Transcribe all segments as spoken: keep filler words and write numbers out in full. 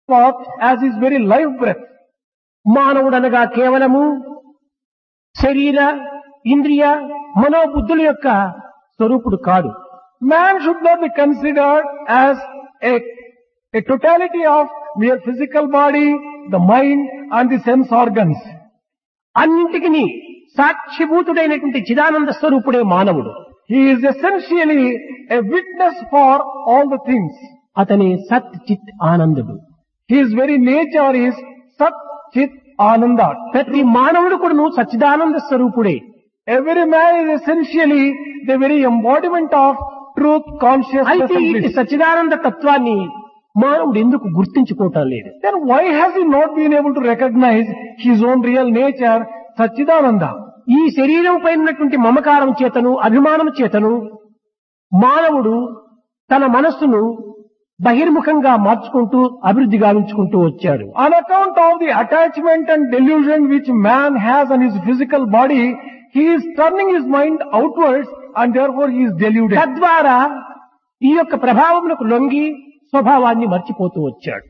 path as his very life breath. మానవుడనగా కేవలము శరీర ఇంద్రియ మనోబుద్ధుల యొక్క స్వరూపుడు కాడు. Man should not be considered as a, a totality of mere physical body, the mind and the sense organs. అన్నింటికి సాక్షిభూతుడైనటువంటి చిదానంద స్వరూపుడే మానవుడు. He is essentially a witness for all the things. అతని సత్ చిత్ ఆనందుడు. His very nature is Sat Chit Ananda. ప్రతి మానవుడు కూడా సచ్చిదానంద స్వరూపుడే. Every man is essentially the very embodiment of truth, consciousness అయితే and ఈ bliss. సచ్చిదానంద తత్వాన్ని మానవుడు ఎందుకు గుర్తించుకోవటం లేదు? Then why has he not been able to recognize his own real nature, Satchidananda? ఈ శరీరం పైన ఉన్నటువంటి మమకారం చేతను అభిమానం చేతను మానవుడు తన మనస్సును బహిర్ముఖంగా మార్చుకుంటూ అభివృద్ధి గావించుకుంటూ వచ్చాడు. On account of the attachment and delusion which man has on his physical body, he is turning his mind outwards and therefore he is deluded. తద్వారా ఈ యొక్క ప్రభావములకు లొంగి స్వభావాన్ని మర్చిపోతూ వచ్చాడు.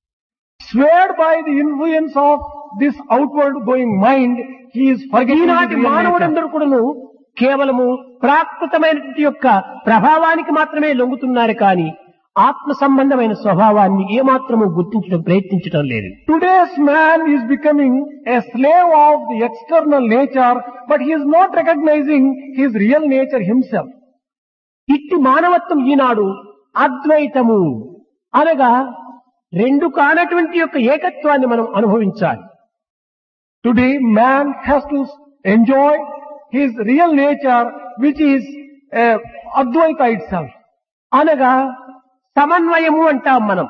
Swayed by the influence of this outward going mind, he is forgetting his ఈనాటి real nature. మానవుడందరూ కూడాను కేవలము ప్రాకృతమైనటువంటి యొక్క ప్రభావానికి మాత్రమే లొంగుతున్నారు కానీ ఆత్మ సంబంధమైన స్వభావాన్ని ఏమాత్రము గుర్తించడం ప్రయత్నించడం లేదు. Today's man is becoming a slave of the external nature, but he is not recognizing his real nature himself. ఇట్టి మానవత్వం ఈనాడు అద్వైతము అనగా రెండు కానటువంటి యొక్క ఏకత్వాన్ని మనం అనుభవించాలి. Today man has to enjoy his real nature, which is uh, Advaita itself. అనగా సమన్వయము అంటాం మనం.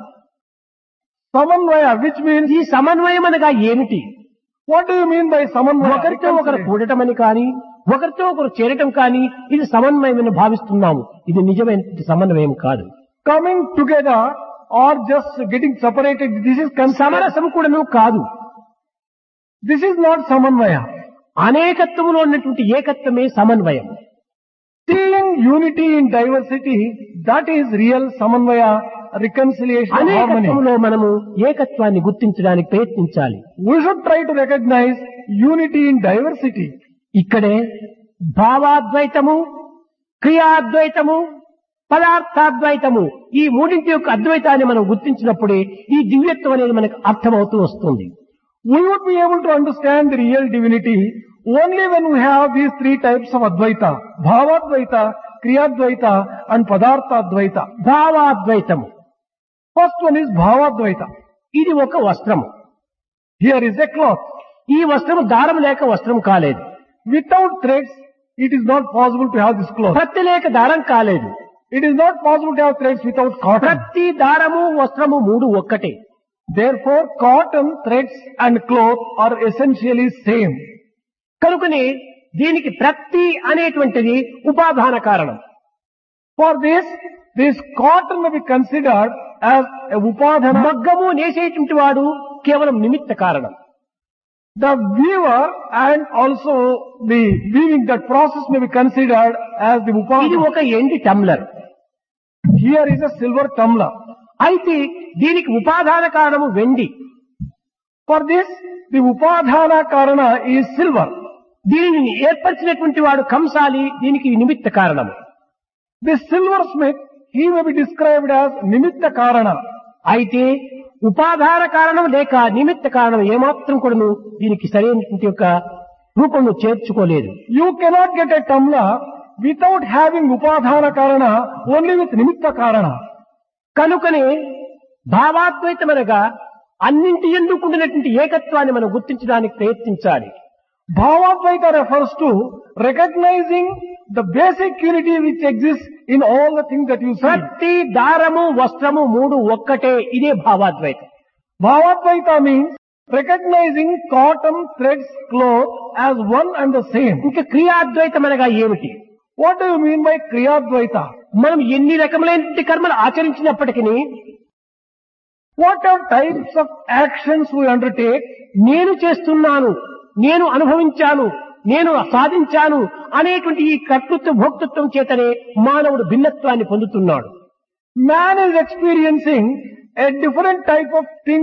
Samanvaya, which means, ఈ సమన్వయం అనగా ఏమిటి? what do you mean by Samanvaya? ఒకరితో ఒకరు కూడటమని కానీ ఒకరితో ఒకరు చేరటం కానీ ఇది సమన్వయమని భావిస్తున్నాము. ఇది నిజమైన సమన్వయం కాదు. Coming together or just getting separated, this is considered, సమరసం కూడాను కాదు. this is not Samanvaya. అనేకత్వములో ఉన్నటువంటి ఏకత్వమే సమన్వయం. Seeing unity in diversity, that is real Samanvaya, reconciliation, harmony. అనేకత్వంలో మనము ఏకత్వాన్ని గుర్తించడానికి ప్రయత్నించాలి. We should try to recognize unity in diversity. ఇక్కడే భావాద్వైతము, క్రియాద్వైతము, పదార్థాద్వైతము ఈ మూడింటి యొక్క అద్వైతాన్ని మనం గుర్తించినప్పుడే ఈ దివ్యత్వం అనేది మనకు అర్థమవుతూ వస్తుంది. We would be able to understand the real divinity only when we have these three types of Advaita: Bhavadvaita, Kriyadvaita and Padarthadvaita. భావాద్వైతము First one is Bhavadvaita. ఇది ఒక వస్త్రము. Here is a cloth. ఈ వస్త్రము దారం లేక వస్త్రం కాలేదు. Without threads, it is not possible to have this cloth. ప్రత్తి లేక దారం కాలేదు. It is not possible to have threads without cotton. ప్రతి దారము వస్త్రము మూడు ఒక్కటే. Therefore, cotton, threads and cloth are essentially same. కనుకనే దీనికి ప్రత్తి అనేటువంటిది ఉపాదాన కారణం. For this, this cotton may be considered as a upadhana. మగ్గము నేసేటువంటి వాడు కేవలం నిమిత్త కారణం. The weaver and also the weaving, that process may be considered as the ఇది upadhana. ఒక ఎండి టమ్లర్. Here is a silver tumbler. అయితే దీనికి ఉపాదాన కారణము వెండి. For this, the upadhana karana is silver. దీనిని ఏర్పరిచినటువంటి వాడు కంసాలి, దీనికి నిమిత్త కారణము. The silversmith, he may be described as nimitta karana. అయితే ఉపాదాన కారణం లేక నిమిత్త కారణం ఏమాత్రం కూడాను దీనికి సరైనటువంటి యొక్క రూపంలో చేర్చుకోలేదు. You cannot get a tumbler without having upadhana karana, only with nimitta karana. కనుకనే భావాద్వైతమనగా అన్నింటి ఎందుకుంటున్నటువంటి ఏకత్వాన్ని మనం గుర్తించడానికి ప్రయత్నించాలి. Bhavadvaita refers to recognizing the basic unity which exists in all the things that you see. ప్రతి దారము వస్త్రము మూడు ఒక్కటే. ఇదే భావాద్వైతం. Bhavadvaita means recognizing cotton, threads, cloth as one and the same. ఇంకా క్రియాద్వైతం అనగా ఏమిటి? What do you mean by Kriyadvaita? మనం ఎన్ని రకములైన కర్మలు ఆచరించినప్పటికీ What are types of actions we undertake? నేను చేస్తున్నాను, నేను అనుభవించాను, నేను సాధించాను అనేటువంటి ఈ కర్తృత్వ భోక్తృత్వం చేతనే మానవుడు భిన్నత్వాన్ని పొందుతున్నాడు. Man is experiencing a different type of thing